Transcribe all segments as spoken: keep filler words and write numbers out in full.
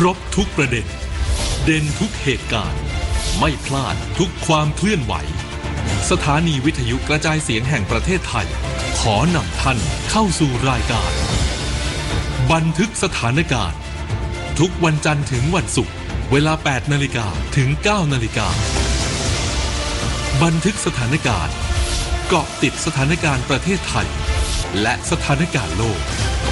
รบทุกประเด็นเด่นทุกเหตุการณ์ไม่พลาดทุกความเคลื่อนไหวสถานีวิทยุกระจายเสียงแห่งประเทศไทยขอนำท่านเข้าสู่รายการบันทึกสถานการณ์ทุกวันจันทร์ถึงวันศุกร์เวลา แปดนาฬิกา ถึง เก้านาฬิกาบันทึกสถานการณ์เกาะติดสถานการณ์ประเทศไทยและสถานการณ์โลก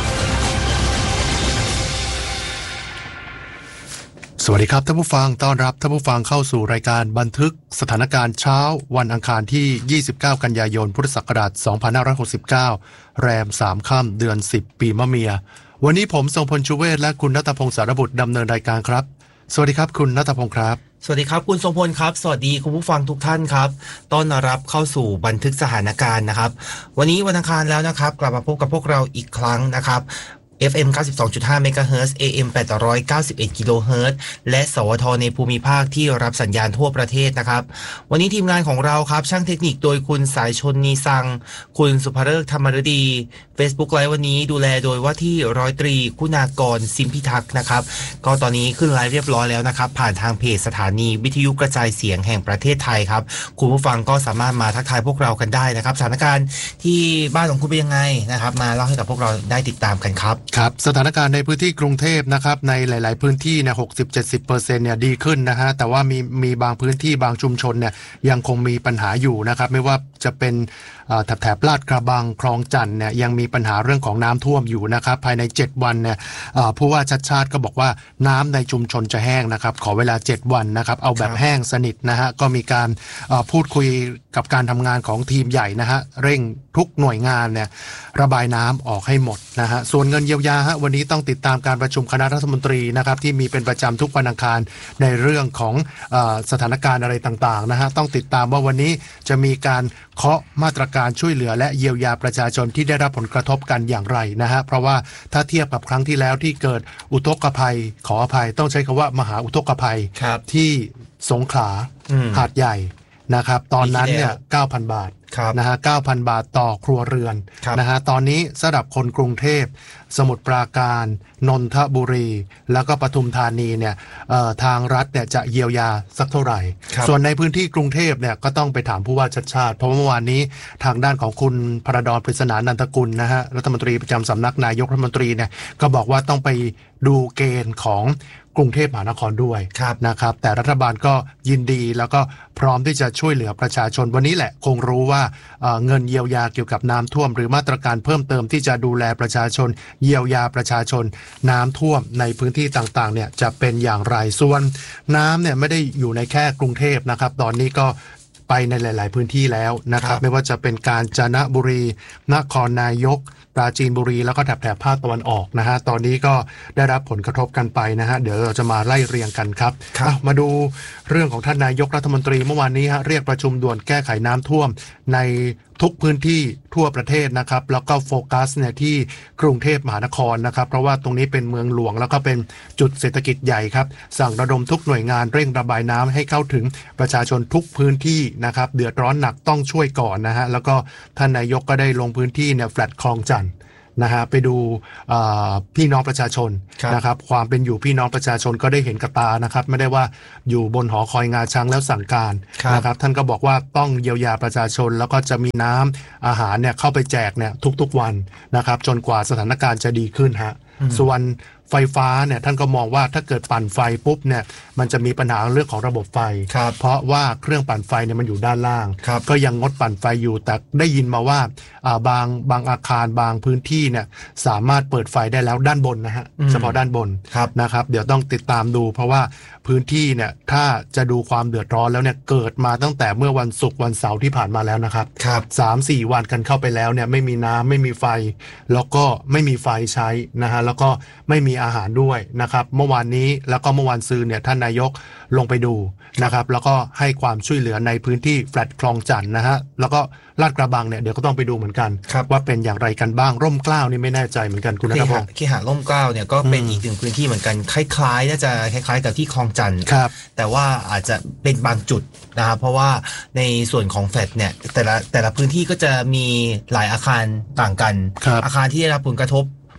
สวัสดีครับท่านผู้ฟังต้อนรับท่านผู้ฟังเข้าสู่รายการบันทึกสถานการณ์เช้าวันอังคารที่ยี่สิบเก้ากันยายนพุทธศักราชสองพันห้าร้อยหกสิบเก้าแรมสามค่ำเดือนสิบปีมะเมียวันนี้ผมทรงพลชูเวศและคุณณัฐพงศ์สารบุตรดำเนินรายการครับสวัสดีครับคุณณัฐพงศ์ครับสวัสดีครับคุณทรงพลครับสวัสดีคุณผู้ฟังทุกท่านครับต้อนรับเข้าสู่บันทึกสถานการณ์นะครับวันนี้วันอังคารแล้วนะครับกลับมาพบกับพวกเราอีกครั้งนะครับ เอฟ เอ็ม เก้าสิบสองจุดห้า เมกะเฮิรตซ์ เอ เอ็ม แปดร้อยเก้าสิบเอ็ด กิโลเฮิรตซ์และสวทในภูมิภาคที่รับสัญญาณทั่วประเทศนะครับวันนี้ทีมงานของเราครับช่างเทคนิคโดยคุณสายชนนีซังคุณสุภฤกษ์ธรรมฤดี Facebook ไลฟ์วันนี้ดูแลโดยว่าที่ร้อยตรีคุณากรสิมพิทักษ์นะครับก็ตอนนี้ขึ้นไลฟ์เรียบร้อยแล้วนะครับผ่านทางเพจสถานีวิทยุกระจายเสียงแห่งประเทศไทยครับคุณผู้ฟังก็สามารถมาทักทายพวกเรากันได้นะครับสถานการณ์ที่บ้านของคุณเป็นยังไงนะครับมาเล่าให้กับพวกเราได้ติดตามกันครับครับสถานการณ์ในพื้นที่กรุงเทพนะครับในหลายๆพื้นที่เนี่ย หกสิบถึงเจ็ดสิบเปอร์เซ็นต์ เนี่ยดีขึ้นนะฮะแต่ว่ามีมีบางพื้นที่บางชุมชนเนี่ยยังคงมีปัญหาอยู่นะครับไม่ว่าจะเป็นแถบแถบลาดกระบังคลองจันทน์เนี่ยยังมีปัญหาเรื่องของน้ำท่วมอยู่นะครับภายในเจ็ดวันเนี่ยผู้ว่าชัดชาติก็บอกว่าน้ำในชุมชนจะแห้งนะครับขอเวลาเจ็ดวันนะครับเอาแบบแห้งสนิทนะฮะก็มีการพูดคุยกับการทำงานของทีมใหญ่นะฮะเร่งทุกหน่วยงานเนี่ยระบายน้ำออกให้หมดนะฮะส่วนเงินเยียวยาฮะวันนี้ต้องติดตามการประชุมคณะรัฐมนตรีนะครับที่มีเป็นประจำทุกวันอังคารในเรื่องของเอ่อสถานการณ์อะไรต่างๆนะฮะต้องติดตามว่าวันนี้จะมีการเคาะมาตรการช่วยเหลือและเยียวยาประชาชนที่ได้รับผลกระทบกันอย่างไรนะฮะเพราะว่าถ้าเทียบกับครั้งที่แล้วที่เกิดอุทกภัยขออภัยต้องใช้คำว่ามหาอุทกภัยที่สงขลาหาดใหญ่นะครับตอนนั้นเนี่ย เก้าพัน บาทนะฮะ เก้าพัน บาทต่อครัวเรือนนะฮะตอนนี้สำหรับคนกรุงเทพสมุทรปราการนนทบุรีแล้วก็ปทุมธานีเนี่ยทางรัฐเนี่ยจะเยียวยาสักเท่าไหร่ส่วนในพื้นที่กรุงเทพเนี่ยก็ต้องไปถามผู้ว่าชัดชาติเพราะเมื่อวานนี้ทางด้านของคุณพระดอนปริศนานันทกุลนะฮะรัฐมนตรีประจำสำนักนายกรัฐมนตรีเนี่ยก็บอกว่าต้องไปดูเกณฑ์ของกรุงเทพมหานครด้วยนะครับแต่รัฐบาลก็ยินดีแล้วก็พร้อมที่จะช่วยเหลือประชาชนวันนี้แหละคงรู้ว่า เอ่อ เงินเยียวยาเกี่ยวกับน้ำท่วมหรือมาตรการเพิ่มเติมที่จะดูแลประชาชนเยียวยาประชาชนน้ำท่วมในพื้นที่ต่างๆเนี่ยจะเป็นอย่างไรส่วนน้ำเนี่ยไม่ได้อยู่ในแค่กรุงเทพนะครับตอนนี้ก็ไปในหลายๆพื้นที่แล้วนะครับไม่ว่าจะเป็นกาญจนบุรีนครนายกปราจีนบุรีแล้วก็แถบแถบภาคตะวันออกนะฮะตอนนี้ก็ได้รับผลกระทบกันไปนะฮะเดี๋ยวเราจะมาไล่เรียงกันครับมาดูเรื่องของท่านนายกรัฐมนตรีเมื่อวานนี้ฮะเรียกประชุมด่วนแก้ไขน้ำท่วมในทุกพื้นที่ทั่วประเทศนะครับแล้วก็โฟกัสเนี่ยที่กรุงเทพมหานครนะครับเพราะว่าตรงนี้เป็นเมืองหลวงแล้วก็เป็นจุดเศรษฐกิจใหญ่ครับสั่งระดมทุกหน่วยงานเร่งระบายน้ำให้เข้าถึงประชาชนทุกพื้นที่นะครับเดือดร้อนหนักต้องช่วยก่อนนะฮะแล้วก็ท่านนายกก็ได้ลงพื้นที่เนี่ยแฟลตคลองจันทน์นะฮะไปดูพี่น้องประชาชนนะครับความเป็นอยู่พี่น้องประชาชนก็ได้เห็นกับตานะครับไม่ได้ว่าอยู่บนหอคอยงาช้างแล้วสั่งการนะครับท่านก็บอกว่าต้องเยียวยาประชาชนแล้วก็จะมีน้ำอาหารเนี่ยเข้าไปแจกเนี่ยทุกๆวันนะครับจนกว่าสถานการณ์จะดีขึ้นฮะส่วนไฟฟ้าเนี่ยท่านก็มองว่าถ้าเกิดปั่นไฟปุ๊บเนี่ยมันจะมีปัญหาเรื่องของระบบไฟเพราะว่าเครื่องปั่นไฟเนี่ยมันอยู่ด้านล่างก็ยังงดปั่นไฟอยู่แต่ได้ยินมาว่าบางบางอาคารบางพื้นที่เนี่ยสามารถเปิดไฟได้แล้วด้านบนนะฮะเฉพาะด้านบนนะครับเดี๋ยวต้องติดตามดูเพราะว่าพื้นที่เนี่ยถ้าจะดูความเดือดร้อนแล้วเนี่ยเกิดมาตั้งแต่เมื่อวันศุกร์วันเสาร์ที่ผ่านมาแล้วนะครับสามสี่วันกันเข้าไปแล้วเนี่ยไม่มีน้ำไม่มีไฟแล้วก็ไม่มีไฟใช้นะฮะแล้วก็ไม่มีอาหารด้วยนะครับเมื่อวานนี้แล้วก็เมื่อวานซืนเนี่ยท่านนายกลงไปดูนะครับแล้วก็ให้ความช่วยเหลือในพื้นที่แฟลตคลองจันทน์นะฮะแล้วก็ลาดกระบังเนี่ยเดี๋ยวก็ต้องไปดูเหมือนกันว่าเป็นอย่างไรกันบ้างร่มเกล้านี่ไม่แน่ใจเหมือนกันคุณณัฐพงศ์ที่หาร่มเกล้าเนี่ยก็เป็นอีกหนึ่งพื้นที่เหมือนกันคล้ายๆน่าจะคล้ายๆกับที่คลองจันทน์แต่ว่าอาจจะเป็นบางจุดนะครับเพราะว่าในส่วนของแฟลตเนี่ยแต่ละแต่ละพื้นที่ก็จะมีหลายอาคารต่างกันอาคารที่ได้รับผลกระทบ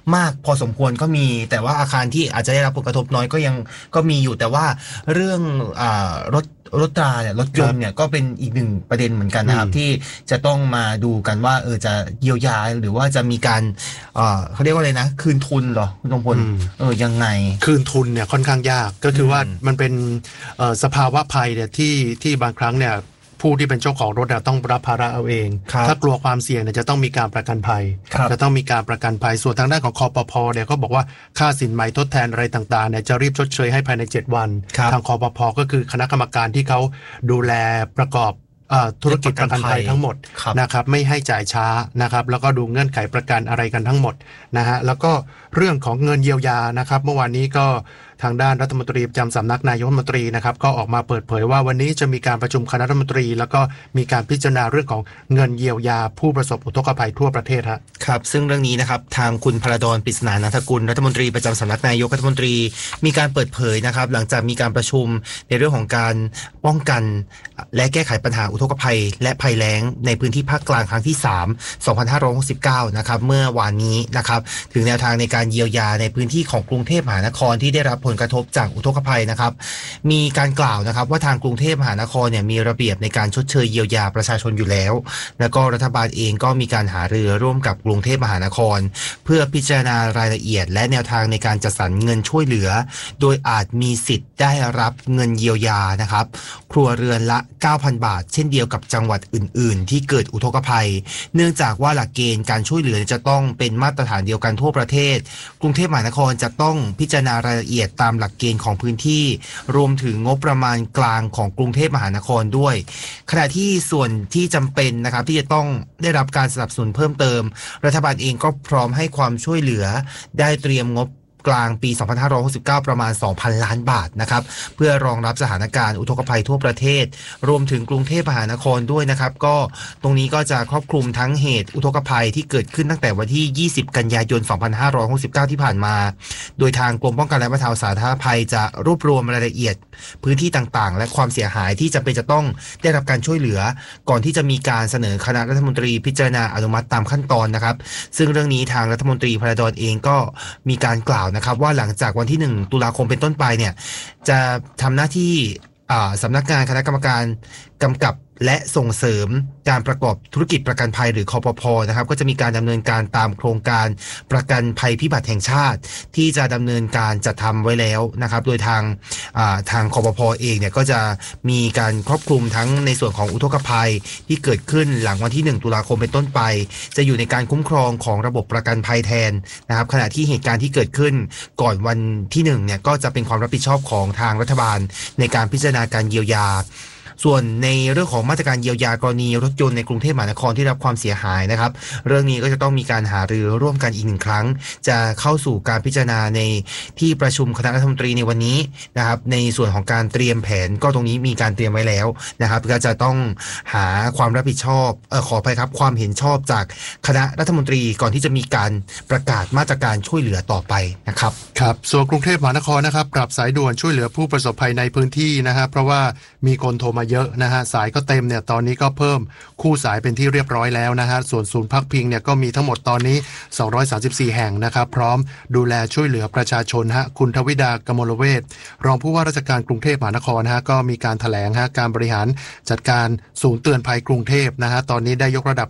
มากพอสมควรก็มีแต่ว่าอาคารที่อาจจะได้รับผลกระทบน้อยก็ยังก็มีอยู่แต่ว่าเรื่องอ่ารถรถตราเนี่ยรถยนต์เนี่ยก็เป็นอีกหนึ่งประเด็นเหมือนกันนะครับที่จะต้องมาดูกันว่าเออจะเยียวยาหรือว่าจะมีการเอ่อเขาเรียกว่าอะไรนะคืนทุนเหรอคุณธงพลเออยังไงคืนทุนเนี่ยค่อนข้างยากก็คือว่ามันเป็นสภาวะภัยเนี่ยที่ที่บางครั้งเนี่ยผู้ที่เป็นเจ้าของรถต้องรับภาระเอาเองถ้ากลัวความเสี่ยงเนี่ยจะต้องมีการประกันภัยจะต้องมีการประกันภัยส่วนทางด้านของคปภเนี่ยก็บอกว่าค่าสินไหมทดแทนอะไรต่างๆเนี่ยจะรีบชดเชยให้ภายในเจ็ดวันทางคปภก็คือคณะกรรมการที่เขาดูแลประกอบธุรกิจประกันภัยทั้งหมดนะครับไม่ให้จ่ายช้านะครับแล้วก็ดูเงื่อนไขประกันอะไรกันทั้งหมดนะฮะแล้วก็เรื่องของเงินเยียวยานะครับเมื่อวานนี้ก็ทางด้านรัฐมนตรีประจำสำนักนายกรัฐมนตรีนะครับก็ออกมาเปิดเผยว่าวันนี้จะมีการประชุมคณะรัฐมนตรีแล้วก็มีการพิจารณาเรื่องของเงินเยียวยาผู้ประสบอุทกภัยทั่วประเทศฮะครับซึ่งเรื่องนี้นะครับทางคุณพลดรปริศนานันทกุลรัฐมนตรีประจำสำนักนายกรัฐมนตรีมีการเปิดเผยนะครับหลังจากมีการประชุมในเรื่องของการป้องกันและแก้ไขปัญหาอุทกภัยและภัยแล้งในพื้นที่ภาคกลางครั้งที่สาม สองพันห้าร้อยหกสิบเก้านะครับเมื่อวานนี้นะครับถึงแนวทางในการเยียวยาในพื้นที่ของกรุงเทพมหานครที่ได้รับผลกระทบจากอุทกภัยนะครับมีการกล่าวนะครับว่าทางกรุงเทพมหานครเนี่ยมีระเบียบในการชดเชยเยียวยาประชาชนอยู่แล้วแล้วก็รัฐบาลเองก็มีการหารือร่วมกับกรุงเทพมหานครเพื่อพิจารณารายละเอียดและแนวทางในการจัดสรรเงินช่วยเหลือโดยอาจมีสิทธิ์ได้รับเงินเยียวยานะครับครัวเรือนละ เก้าพัน บาทเช่นเดียวกับจังหวัดอื่นๆที่เกิดอุทกภัยเนื่องจากว่าหลักเกณฑ์การช่วยเหลือจะต้องเป็นมาตรฐานเดียวกันทั่วประเทศกรุงเทพมหานครจะต้องพิจารณารายละเอียดตามหลักเกณฑ์ของพื้นที่รวมถึงงบประมาณกลางของกรุงเทพมหานครด้วยขณะที่ส่วนที่จำเป็นนะครับที่จะต้องได้รับการสนับสนุนเพิ่มเติมรัฐบาลเองก็พร้อมให้ความช่วยเหลือได้เตรียมงบกลางปี สองพันห้าร้อยหกสิบเก้า ประมาณ สองพัน ล้านบาทนะครับเพื่อรองรับสถานการณ์อุทกภัยทั่วประเทศรวมถึงกรุงเทพมหานครด้วยนะครับก็ตรงนี้ก็จะครอบคลุมทั้งเหตุอุทกภัยที่เกิดขึ้นตั้งแต่วันที่ยี่สิบกันยายน สองพันห้าร้อยหกสิบเก้า ที่ผ่านมาโดยทางกรมป้องกันและบรรเทาสาธารณภัยจะรวบรวมรายละเอียดพื้นที่ต่างๆและความเสียหายที่จำเป็นจะต้องได้รับการช่วยเหลือก่อนที่จะมีการเสนอคณะรัฐมนตรีพิจารณาอนุมัติตามขั้นตอนนะครับซึ่งเรื่องนี้ทางรัฐมนตรีพลดรเองก็มีการกล่าวนะครับว่าหลังจากวันที่หนึ่งตุลาคมเป็นต้นไปเนี่ยจะทำหน้าที่สำนักงานคณะกรรมการกำกับและส่งเสริมการประกอบธุรกิจประกันภัยหรือคปภ.นะครับก็จะมีการดำเนินการตามโครงการประกันภัยพิบัติแห่งชาติที่จะดำเนินการจัดทำไว้แล้วนะครับโดยทางทางคปภ.เองเนี่ยก็จะมีการครอบคลุมทั้งในส่วนของอุทกภัยที่เกิดขึ้นหลังวันที่หนึ่งตุลาคมเป็นต้นไปจะอยู่ในการคุ้มครองของระบบประกันภัยแทนนะครับขณะที่เหตุการณ์ที่เกิดขึ้นก่อนวันที่หนึ่งเนี่ยก็จะเป็นความรับผิดชอบของทางรัฐบาลในการพิจารณาการเยียวยาส่วนในเรื่องของมาตรการเยียวยากรณีรถยนต์ในกรุงเทพมหานครที่รับความเสียหายนะครับเรื่องนี้ก็จะต้องมีการหารือร่วมกันอีกหนึ่งครั้งจะเข้าสู่การพิจารณาในที่ประชุมคณะรัฐมนตรีในวันนี้นะครับในส่วนของการเตรียมแผนก็ตรงนี้มีการเตรียมไว้แล้วนะครับก็จะต้องหาความรับผิดชอบเอ่อขออภัยครับความเห็นชอบจากคณะรัฐมนตรีก่อนที่จะมีการประกาศมาตรการช่วยเหลือต่อไปนะครับครับส่วนกรุงเทพมหานครนะครับปรับสายด่วนช่วยเหลือผู้ประสบภัยในพื้นที่นะครับเพราะว่ามีคนโทรมาเยอะนะฮะสายก็เต็มเนี่ยตอนนี้ก็เพิ่มคู่สายเป็นที่เรียบร้อยแล้วนะฮะส่วนศูนย์พักพิงเนี่ยก็มีทั้งหมดตอนนี้สองร้อยสามสิบสี่แห่งนะครับพร้อมดูแลช่วยเหลือประชาชนฮะคุณทวิดากมลเวชรองผู้ว่าราชการกรุงเทพมหานครฮะก็มีการแถลงฮะการบริหารจัดการศูนย์เตือนภัยกรุงเทพนะฮะตอนนี้ได้ยกระดับ